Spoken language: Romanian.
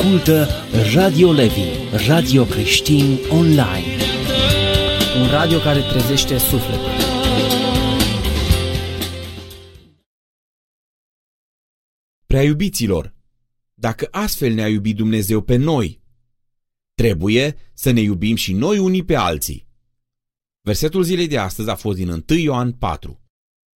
Ascultă Radio Levi, radio creștin online. Un radio care trezește sufletul. Prea iubiților, dacă astfel ne-a iubit Dumnezeu pe noi, trebuie să ne iubim și noi unii pe alții. Versetul zilei de astăzi a fost din 1 Ioan 4.